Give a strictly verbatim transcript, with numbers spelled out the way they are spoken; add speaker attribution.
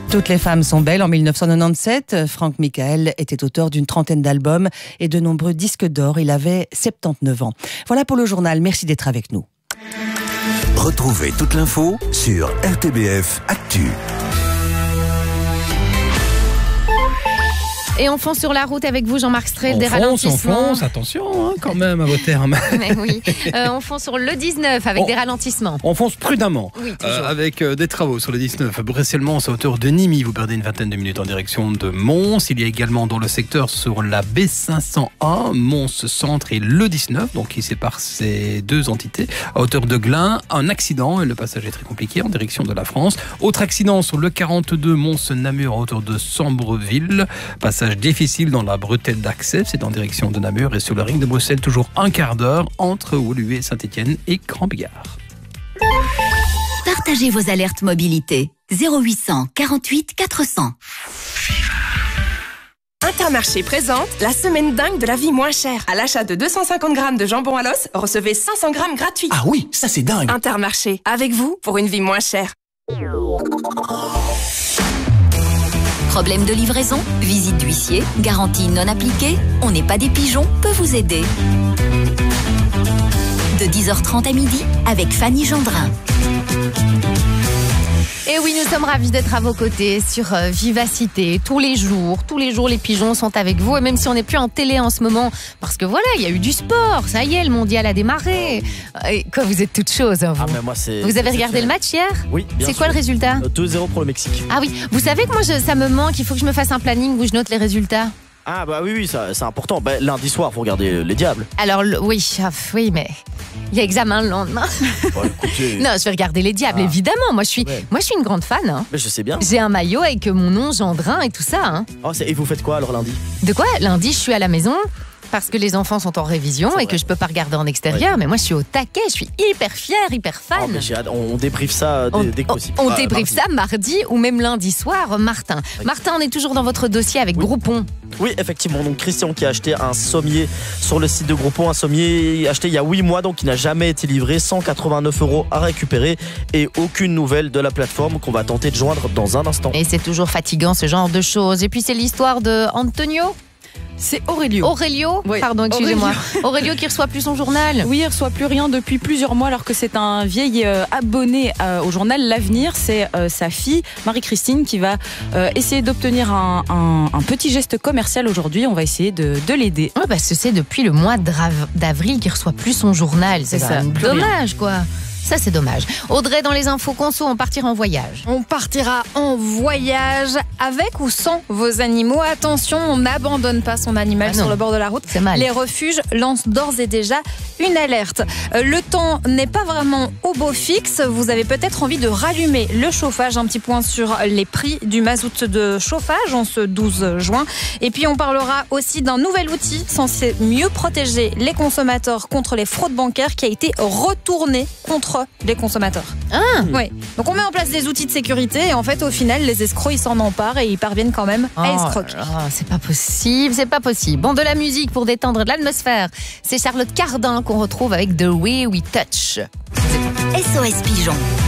Speaker 1: Toutes les femmes sont belles. En mille neuf cent quatre-vingt-dix-sept, Franck Michael était auteur d'une trentaine d'albums et de nombreux disques d'or. Il avait soixante-dix-neuf ans. Voilà pour le journal. Merci d'être avec nous.
Speaker 2: Retrouvez toute l'info sur R T B F Actu.
Speaker 3: Et on fonce sur la route avec vous, Jean-Marc Strel,
Speaker 4: on
Speaker 3: des
Speaker 4: fonce,
Speaker 3: ralentissements.
Speaker 4: On fonce, attention hein, quand même à vos termes.
Speaker 3: Mais oui, euh, on fonce sur le dix-neuf avec
Speaker 4: on,
Speaker 3: des ralentissements.
Speaker 4: On fonce prudemment,
Speaker 3: oui,
Speaker 4: euh, avec euh, des travaux sur le dix-neuf. Bruxelles-Mons à hauteur de Nîmes, vous perdez une vingtaine de minutes en direction de Mons. Il y a également dans le secteur sur la B cinq cent un, Mons Centre et le dix-neuf, donc qui sépare ces deux entités. À hauteur de Glun, un accident et le passage est très compliqué en direction de la France. Autre accident sur le quarante-deux, Mons-Namur à hauteur de Sambreville. Passage difficile dans la bretelle d'accès, c'est en direction de Namur, et sur le ring de Bruxelles, toujours un quart d'heure entre Woluwe, Saint-Étienne et Grand-Bigard.
Speaker 5: Partagez vos alertes mobilité. zéro huit cent quarante-huit quatre cents.
Speaker 6: Intermarché présente la semaine dingue de la vie moins chère. À l'achat de deux cent cinquante grammes de jambon à l'os, recevez cinq cents grammes gratuits.
Speaker 2: Ah oui, ça c'est dingue.
Speaker 6: Intermarché, avec vous pour une vie moins chère.
Speaker 5: Problème de livraison, visite d'huissier, garantie non appliquée, on n'est pas des pigeons, peut vous aider. De dix heures trente à midi, avec Fanny Gendrin.
Speaker 3: Et oui, nous sommes ravis d'être à vos côtés sur euh, Vivacité. Tous les jours, tous les jours, les pigeons sont avec vous. Et même si on n'est plus en télé en ce moment, parce que voilà, il y a eu du sport. Ça y est, le mondial a démarré. Et quoi, vous êtes toutes choses, hein, vous.
Speaker 7: Ah, mais moi, c'est,
Speaker 3: vous avez
Speaker 7: c'est
Speaker 3: regardé
Speaker 7: fait.
Speaker 3: le match hier?
Speaker 7: Oui, bien
Speaker 3: C'est
Speaker 7: sûr.
Speaker 3: quoi le résultat?
Speaker 7: euh, deux zéro pour le Mexique.
Speaker 3: Ah oui, vous savez que moi, je, ça me manque. Il faut que je me fasse un planning où je note les résultats.
Speaker 7: Ah bah oui, oui, ça, c'est important. Bah, lundi soir, vous regardez les Diables.
Speaker 3: Alors, le, oui, ah, oui, mais il y a examen le lendemain.
Speaker 7: Bon, écoutez,
Speaker 3: Non, je vais regarder les Diables,
Speaker 7: Ah.
Speaker 3: évidemment. Moi, je suis,
Speaker 7: Ouais.
Speaker 3: moi, je suis une grande fan. Hein.
Speaker 7: mais je sais bien.
Speaker 3: J'ai un maillot avec mon nom, Gendrin et tout ça. Hein.
Speaker 7: Oh, c'est- et vous faites quoi alors lundi?
Speaker 3: De quoi? Lundi, je suis à la maison parce que les enfants sont en révision
Speaker 7: C'est
Speaker 3: et
Speaker 7: vrai.
Speaker 3: que je peux pas regarder en extérieur.
Speaker 7: Ouais.
Speaker 3: Mais moi, je suis au taquet. Je suis hyper fière, hyper fan.
Speaker 7: Oh, mais j'ai hâte. On, on débriefe ça euh, dès,
Speaker 3: On,
Speaker 7: dès que
Speaker 3: on-
Speaker 7: possible.
Speaker 3: on
Speaker 7: Ah,
Speaker 3: débriefe
Speaker 7: mardi.
Speaker 3: ça mardi ou même lundi soir, Martin.
Speaker 7: Oui.
Speaker 3: Martin, on est toujours dans votre dossier avec
Speaker 7: Oui.
Speaker 3: Groupon.
Speaker 7: Oui, effectivement. Donc Christian qui a acheté un sommier sur le site de Groupon, un sommier acheté il y a huit mois, donc qui n'a jamais été livré, cent quatre-vingt-neuf euros à récupérer et aucune nouvelle de la plateforme qu'on va tenter de joindre dans un instant.
Speaker 3: Et c'est toujours fatigant ce genre de choses. Et puis c'est l'histoire de Antonio,
Speaker 8: C'est Aurélio.
Speaker 3: Aurélio,
Speaker 8: Oui.
Speaker 3: pardon, excusez-moi. Aurélio qui reçoit plus son journal.
Speaker 8: Oui, il ne reçoit plus rien depuis plusieurs mois alors que c'est un vieil euh, abonné euh, au journal L'Avenir. C'est euh, sa fille, Marie-Christine, qui va euh, essayer d'obtenir un, un- un petit geste commercial aujourd'hui. On va essayer de, de l'aider.
Speaker 3: Ouais, parce que c'est depuis le mois d'rav- d'avril qu'il reçoit plus son journal. C'est
Speaker 8: C'est
Speaker 3: ça.
Speaker 8: ça, plus
Speaker 3: Dommage, quoi. Ça, c'est dommage. Audrey, dans les infos conso, on partira en voyage.
Speaker 9: On partira en voyage avec ou sans vos animaux. Attention, on n'abandonne pas son animal
Speaker 3: Ah non.
Speaker 9: sur le bord de la route.
Speaker 3: C'est mal.
Speaker 9: Les refuges lancent d'ores et déjà une alerte. Euh, Le temps n'est pas vraiment au beau fixe. Vous avez peut-être envie de rallumer le chauffage. Un petit point sur les prix du mazout de chauffage en ce douze juin. Et puis on parlera aussi d'un nouvel outil censé mieux protéger les consommateurs contre les fraudes bancaires qui a été retourné contre les consommateurs.
Speaker 3: Ah.
Speaker 9: Oui. Donc on met en place des outils de sécurité et en fait au final les escrocs ils s'en emparent et ils parviennent quand même à
Speaker 3: Oh
Speaker 9: escroquer.
Speaker 3: là là, c'est pas possible, c'est pas possible. Bon, de la musique pour détendre l'atmosphère. C'est Charlotte Cardin qu'on retrouve avec The Way We Touch.
Speaker 5: S O S Pigeon.